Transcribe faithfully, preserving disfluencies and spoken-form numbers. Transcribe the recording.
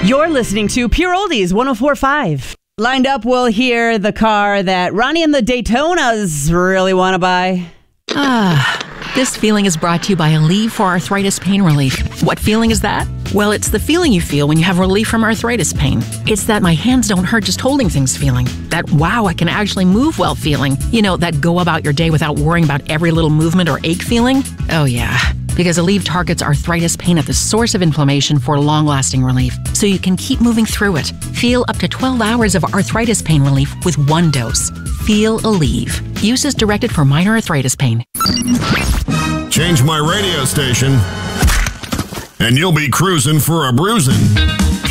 You're listening to Pure Oldies one oh four point five. Lined up, we'll hear the car that Ronnie and the Daytonas really want to buy. Ah, this feeling is brought to you by Aleve for Arthritis Pain Relief. What feeling is that? Well, it's the feeling you feel when you have relief from arthritis pain. It's that my hands don't hurt just holding things feeling. That wow, I can actually move well feeling. You know, that go about your day without worrying about every little movement or ache feeling. Oh yeah, because Aleve targets arthritis pain at the source of inflammation for long-lasting relief, so you can keep moving through it. Feel up to twelve hours of arthritis pain relief with one dose. Feel Aleve. Use as directed for minor arthritis pain. Change my radio station, and you'll be cruising for a bruising.